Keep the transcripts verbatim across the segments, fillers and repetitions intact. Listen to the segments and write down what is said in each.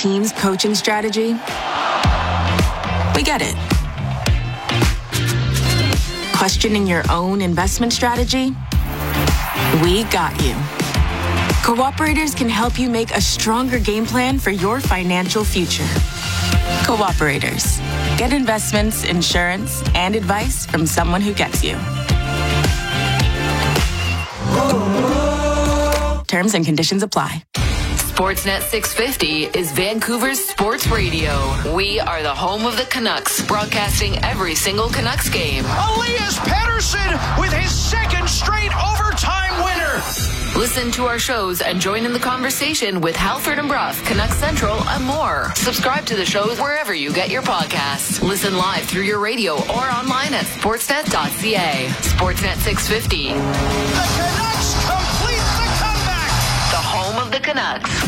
team's coaching strategy? We get it. Questioning your own investment strategy? We got you. Cooperators can help you make a stronger game plan for your financial future. Cooperators. Get investments, insurance, and advice from someone who gets you. Terms and conditions apply. Sportsnet six fifty is Vancouver's sports radio. We are the home of the Canucks, broadcasting every single Canucks game. Elias Pettersson with his second straight overtime winner. Listen to our shows and join in the conversation with Halford and Bruff, Canucks Central, and more. Subscribe to the shows wherever you get your podcasts. Listen live through your radio or online at sportsnet dot c a. Sportsnet six fifty. The Canucks complete the comeback. The home of the Canucks.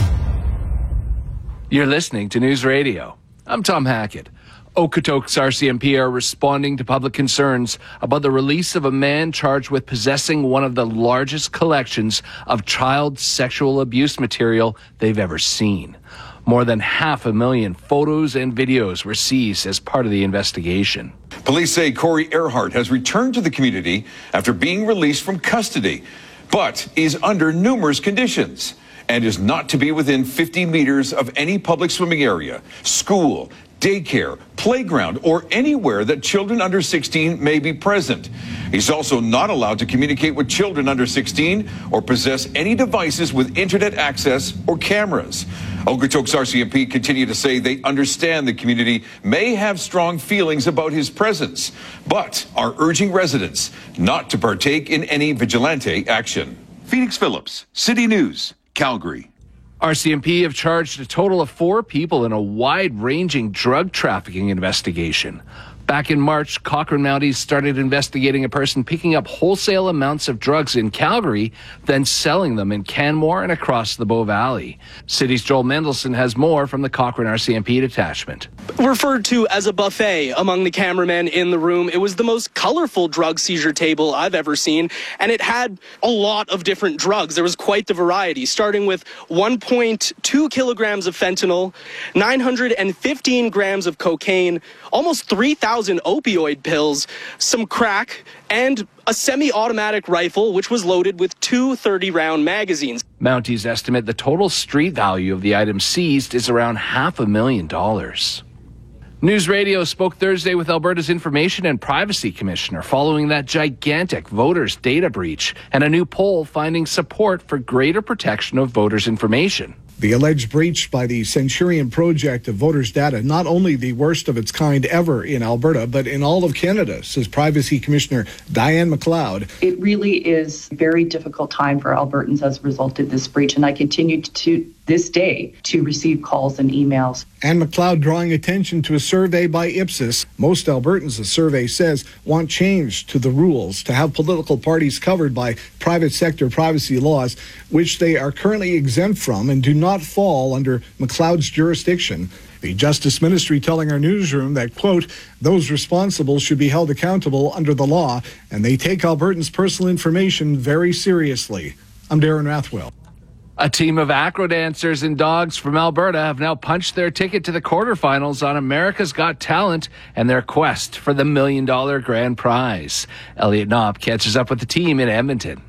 You're listening to News Radio. I'm Tom Hackett. Okotoks R C M P are responding to public concerns about the release of a man charged with possessing one of the largest collections of child sexual abuse material they've ever seen. More than half a million photos and videos were seized as part of the investigation. Police say Corey Earhart has returned to the community after being released from custody, but is under numerous conditions and is not to be within fifty meters of any public swimming area, school, daycare, playground, or anywhere that children under sixteen may be present. He's also not allowed to communicate with children under sixteen or possess any devices with internet access or cameras. Okotoks R C M P continue to say they understand the community may have strong feelings about his presence, but are urging residents not to partake in any vigilante action. Phoenix Phillips, City News, Calgary. R C M P have charged a total of four people in a wide-ranging drug trafficking investigation. Back in March, Cochrane Mounties started investigating a person picking up wholesale amounts of drugs in Calgary, then selling them in Canmore and across the Bow Valley. City's Joel Mendelson has more from the Cochrane R C M P detachment. Referred to as a buffet among the cameramen in the room, it was the most colorful drug seizure table I've ever seen, and it had a lot of different drugs. There was quite the variety, starting with one point two kilograms of fentanyl, nine hundred fifteen grams of cocaine, almost three thousand opioid pills, some crack, and a semi-automatic rifle, which was loaded with two thirty-round magazines. Mounties estimate the total street value of the items seized is around half a million dollars. News Radio spoke Thursday with Alberta's Information and Privacy Commissioner following that gigantic voters' data breach and a new poll finding support for greater protection of voters' information. The alleged breach by the Centurion Project of voters' data, not only the worst of its kind ever in Alberta, but in all of Canada, says Privacy Commissioner Diane McLeod. It really is a very difficult time for Albertans as a result of this breach, and I continue to, this day, to receive calls and emails. And McLeod drawing attention to a survey by Ipsos. Most Albertans, the survey says, want change to the rules to have political parties covered by private sector privacy laws, which they are currently exempt from and do not not fall under McLeod's jurisdiction. The Justice Ministry telling our newsroom that, quote, those responsible should be held accountable under the law, and they take Albertans' personal information very seriously. I'm Darren Rathwell. A team of acro dancers and dogs from Alberta have now punched their ticket to the quarterfinals on America's Got Talent and their quest for the million dollar grand prize. Elliot Knopp catches up with the team in Edmonton.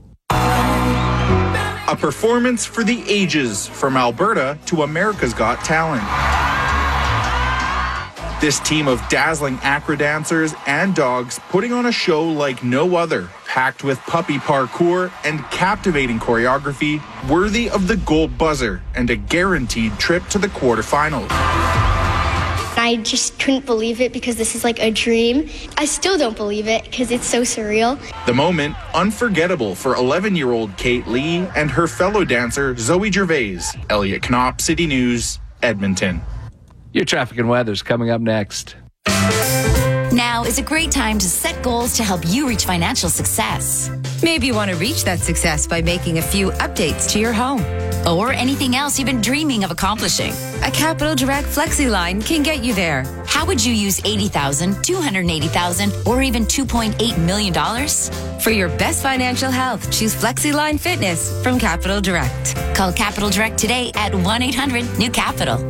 A performance for the ages, from Alberta to America's Got Talent. This team of dazzling acro dancers and dogs putting on a show like no other, packed with puppy parkour and captivating choreography, worthy of the gold buzzer and a guaranteed trip to the quarterfinals. I just couldn't believe it because this is like a dream. I still don't believe it because it's so surreal. The moment unforgettable for eleven-year-old Kate Lee and her fellow dancer Zoe Gervais. Elliot Knopp, City News, Edmonton. Your traffic and weather's coming up next. Now is a great time to set goals to help you reach financial success. Maybe you want to reach that success by making a few updates to your home. Or anything else you've been dreaming of accomplishing. A Capital Direct Flexi line can get you there. How would you use eighty thousand dollars, two hundred eighty thousand dollars, or even two point eight million dollars? For your best financial health, choose Flexi Line Fitness from Capital Direct. Call Capital Direct today at one eight hundred new capital.